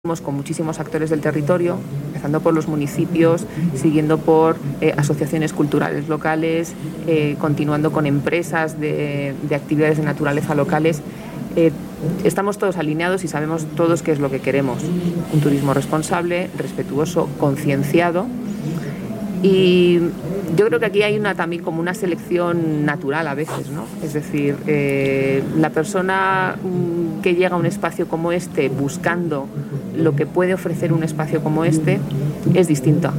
con muchísimos actores del territorio, empezando por los municipios, siguiendo por asociaciones culturales locales, continuando con empresas de actividades de naturaleza locales. Estamos todos alineados y sabemos todos qué es lo que queremos. Un turismo responsable, respetuoso, concienciado. Y yo creo que aquí hay también como una selección natural a veces, ¿no? Es decir, la persona que llega a un espacio como este buscando lo que puede ofrecer un espacio como este es distinta.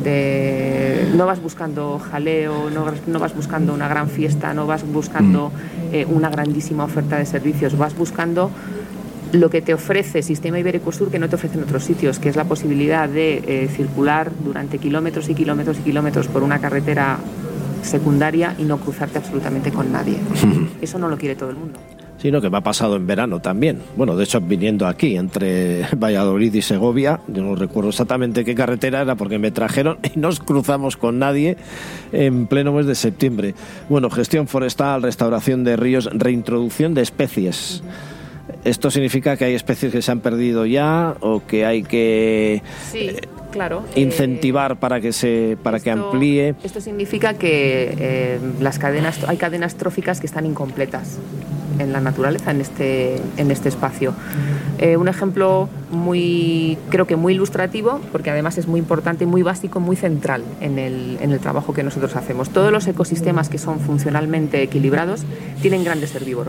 No vas buscando jaleo, no vas buscando una gran fiesta, no vas buscando una grandísima oferta de servicios, vas buscando lo que te ofrece Sistema Ibérico Sur que no te ofrecen otros sitios, que es la posibilidad de circular durante kilómetros y kilómetros y kilómetros por una carretera secundaria y no cruzarte absolutamente con nadie. Eso no lo quiere todo el mundo. Sino que me ha pasado en verano también. Bueno, de hecho, viniendo aquí entre Valladolid y Segovia, yo no recuerdo exactamente qué carretera era porque me trajeron y nos cruzamos con nadie en pleno mes de septiembre. Bueno, gestión forestal, restauración de ríos, reintroducción de especies. ¿Esto significa que hay especies que se han perdido ya o que hay que claro, incentivar para que amplíe? Esto significa que hay cadenas tróficas que están incompletas en la naturaleza, en este espacio. Un ejemplo creo que muy ilustrativo, porque además es muy importante, muy básico, muy central en el trabajo que nosotros hacemos. Todos los ecosistemas que son funcionalmente equilibrados tienen grandes herbívoros.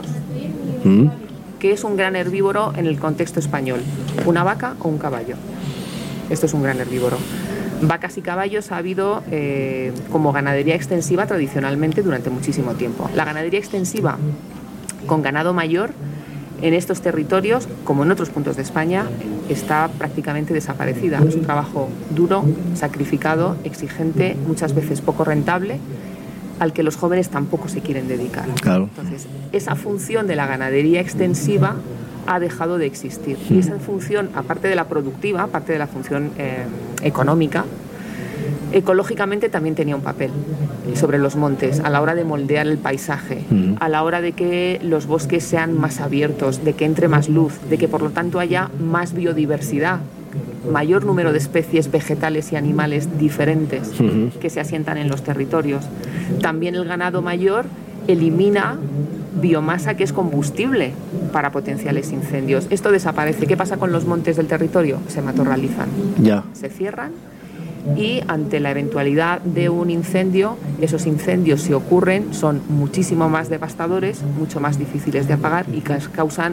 ¿Qué es un gran herbívoro en el contexto español? ¿Una vaca o un caballo? Esto es un gran herbívoro. Vacas y caballos ha habido como ganadería extensiva tradicionalmente durante muchísimo tiempo. La ganadería extensiva con ganado mayor en estos territorios, como en otros puntos de España, está prácticamente desaparecida. Es un trabajo duro, sacrificado, exigente, muchas veces poco rentable, al que los jóvenes tampoco se quieren dedicar. Claro. Entonces, esa función de la ganadería extensiva ha dejado de existir. Y esa función, aparte de la productiva, aparte de la función económica, ecológicamente también tenía un papel sobre los montes a la hora de moldear el paisaje, a la hora de que los bosques sean más abiertos, de que entre más luz, de que por lo tanto haya más biodiversidad, mayor número de especies vegetales y animales diferentes que se asientan en los territorios. También el ganado mayor elimina biomasa que es combustible para potenciales incendios. Esto desaparece. ¿Qué pasa con los montes del territorio? Se matorralizan, se cierran y ante la eventualidad de un incendio, esos incendios, si ocurren, son muchísimo más devastadores, mucho más difíciles de apagar y causan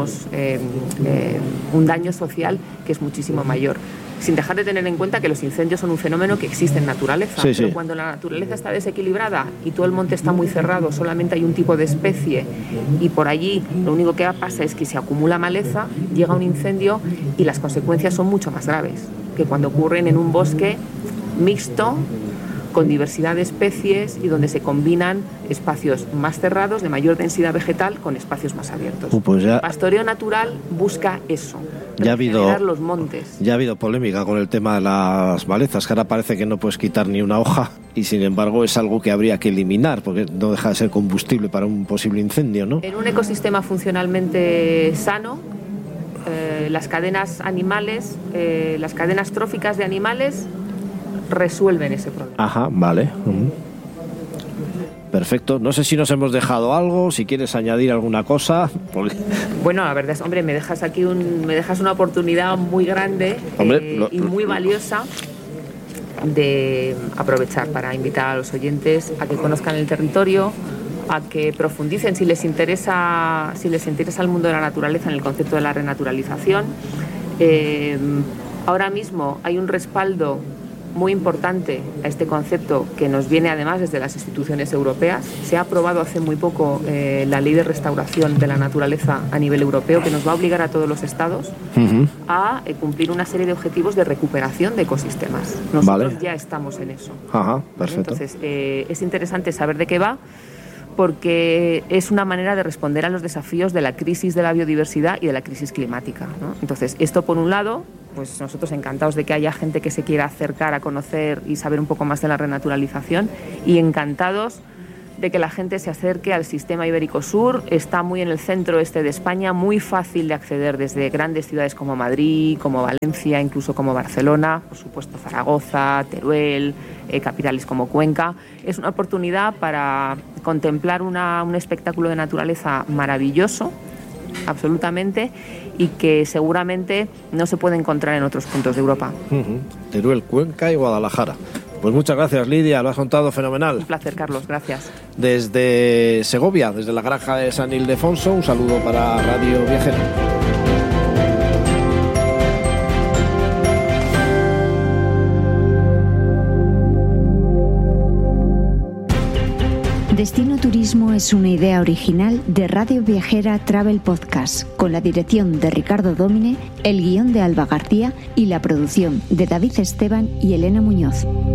un daño social que es muchísimo mayor. Sin dejar de tener en cuenta que los incendios son un fenómeno que existe en naturaleza, pero cuando la naturaleza está desequilibrada y todo el monte está muy cerrado, solamente hay un tipo de especie y por allí lo único que pasa es que se acumula maleza, llega un incendio y las consecuencias son mucho más graves que cuando ocurren en un bosque mixto, con diversidad de especies y donde se combinan espacios más cerrados, de mayor densidad vegetal, con espacios más abiertos. El pastoreo natural busca eso, regenerar los montes. Ya ha habido polémica con el tema de las malezas, que ahora parece que no puedes quitar ni una hoja y sin embargo es algo que habría que eliminar porque no deja de ser combustible para un posible incendio, ¿no? En un ecosistema funcionalmente sano, las cadenas animales, las cadenas tróficas de animales resuelven ese problema. Ajá, vale. Perfecto. No sé si nos hemos dejado algo, si quieres añadir alguna cosa. Bueno, la verdad es, hombre, me dejas una oportunidad muy grande y muy valiosa de aprovechar para invitar a los oyentes a que conozcan el territorio, a que profundicen si les interesa el mundo de la naturaleza en el concepto de la renaturalización. Ahora mismo hay un respaldo muy importante a este concepto que nos viene además desde las instituciones europeas. Se ha aprobado hace muy poco la ley de restauración de la naturaleza a nivel europeo que nos va a obligar a todos los estados a cumplir una serie de objetivos de recuperación de ecosistemas. Nosotros ya estamos en eso. Ajá, perfecto. Entonces es interesante saber de qué va, porque es una manera de responder a los desafíos de la crisis de la biodiversidad y de la crisis climática, ¿no? Entonces, esto por un lado, pues nosotros encantados de que haya gente que se quiera acercar a conocer y saber un poco más de la renaturalización y encantados de que la gente se acerque al sistema ibérico sur. Está muy en el centro este de España, muy fácil de acceder desde grandes ciudades como Madrid, como Valencia, incluso como Barcelona, por supuesto Zaragoza, Teruel, capitales como Cuenca. Es una oportunidad para contemplar un espectáculo de naturaleza maravilloso, absolutamente, y que seguramente no se puede encontrar en otros puntos de Europa. Teruel, Cuenca y Guadalajara. Pues muchas gracias, Lidia, lo has contado fenomenal. Un placer, Carlos, gracias. Desde Segovia, desde la granja de San Ildefonso, un saludo para Radio Viajera. Destino Turismo es una idea original de Radio Viajera Travel Podcast, con la dirección de Ricardo Dómine, el guión de Alba García y la producción de David Esteban y Elena Muñoz.